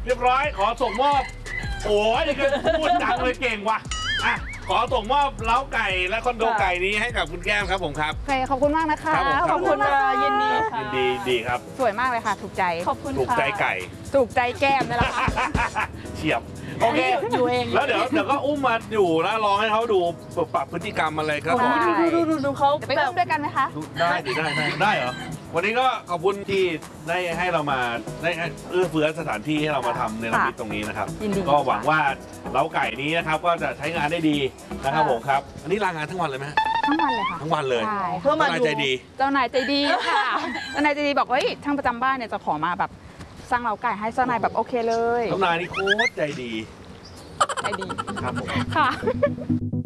เรียบร้อยขอส่งมอบโอ้ยนี่ก็พูดดังเลยเก่งว่ะอ่ะขอส่งมอบเล้าไก่และคอนโดไก่นี้ให้กับคุณแก้มครับผมครับโอเคขอบคุณมากนะคะขอบคุณค่ะยินดีค่ะยินดีดีครับสวยมากเลยค่ะ ถูกใจขอบคุณถูกค่ะใจไก่ถูกใจแก้มนี่แหละค่ะเฉียบโอเคอยู่เองแล้วเดี๋ยวก็อุ้มมาอยู่แล้วลองให้เขาดูปรับพฤติกรรมอะไรก็สอนได้ดูเขาจะไปอุ้มด้วยกันไหมคะได้ดิได้เหรอวันนี้ก็ขอบคุณที่ได้ให้เรามาได้เอื้อเฟื้อสถานที่ให้เรามาทำในระมิดตรงนี้นะครับยินดีก็หวังว่าเล้าไก่นี้นะครับก็จะใช้งานได้ดีนะครับผมครับอันนี้ลางานทั้งวันเลยไหมทั้งวันเลยค่ะทั้งวันเลยใช่เพื่อมาทนายดูใจดีเจ้านายใจดีค่ะ เจ้านายใจดีบอกว่าเฮ้ยช่างประจำบ้านเนี่ยจะขอมาแบบสร้างเล้าไก่ให้เจ้านายแบบโอเคเลยทนายนี่โคตรใจดีใจดีครับผมค่ะ